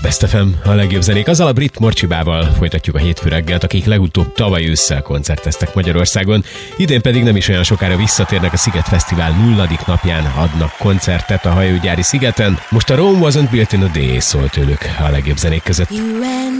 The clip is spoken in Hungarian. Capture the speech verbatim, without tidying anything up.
Best ef em, a legjobb zenék. Azzal a brit Morcsibával folytatjuk a hétfő reggelt, akik legutóbb tavaly ősszel koncerteztek Magyarországon. Idén pedig nem is olyan sokára visszatérnek, a Sziget Fesztivál nulladik napján adnak koncertet a hajógyári szigeten. Most a Rome Wasn't Built in a Day szól tőlük a legjobb zenék között.